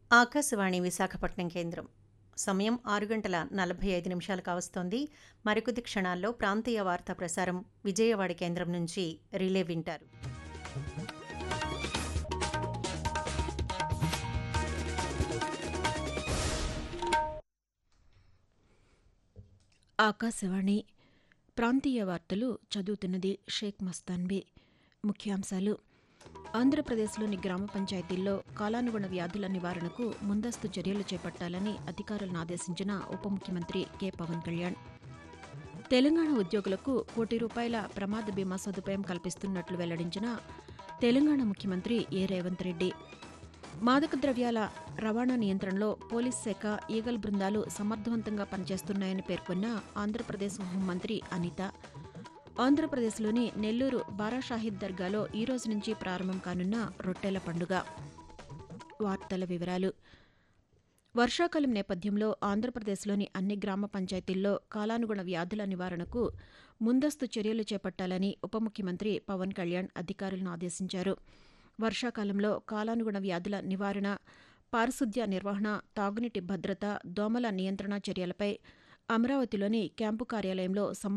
ఆకాశవాణి విశాఖపట్నం కేంద్రం. సమయం 6:45 కావస్తోంది. మరికొద్ది క్షణాల్లో ప్రాంతీయ వార్తా ప్రసారం విజయవాడ కేంద్రం నుంచి రిలే వింటారు. ఆకాశవాణి ప్రాంతీయ వార్తలు చదువుతున్నది షేక్ మస్తాన్బీ. ముఖ్యాంశాలు: ఆంధ్రప్రదేశ్లోని గ్రామ పంచాయతీల్లో కాలానుగుణ వ్యాధుల నివారణకు ముందస్తు చర్యలు చేపట్టాలని అధికారులను ఆదేశించిన ఉప ముఖ్యమంత్రి కె. పవన్ కళ్యాణ్. తెలంగాణ ఉద్యోగులకు ₹1,00,00,000 ప్రమాద బీమా సదుపాయం కల్పిస్తున్నట్లు వెల్లడించిన తెలంగాణ ముఖ్యమంత్రి ఏ. రేవంత్ రెడ్డి. మాదక ద్రవ్యాల రవాణా నియంత్రణలో పోలీస్ శాఖ, ఈగల్ బృందాలు సమర్థవంతంగా పనిచేస్తున్నాయని పేర్కొన్న ఆంధ్రప్రదేశ్ హోంమంత్రి అనిత. ఆంధ్రప్రదేశ్లోని నెల్లూరు బారాషాహిద్ దర్గాలో ఈ రోజు నుంచి ప్రారంభం కానున్న రొట్టెల పండుగ. వార్తల వివరాలు. వర్షాకాలం నేపథ్యంలో ఆంధ్రప్రదేశ్లోని అన్ని గ్రామ పంచాయతీల్లో కాలానుగుణ వ్యాధుల నివారణకు ముందస్తు చర్యలు చేపట్టాలని ఉప ముఖ్యమంత్రి పవన్ కళ్యాణ్ అధికారులను ఆదేశించారు. వర్షాకాలంలో కాలానుగుణ వ్యాధుల నివారణ, పారిశుద్ధ్య నిర్వహణ, తాగునీటి భద్రత, దోమల నియంత్రణ చర్యలపై అమరావతిలోని క్యాంపు కార్యాలయంలో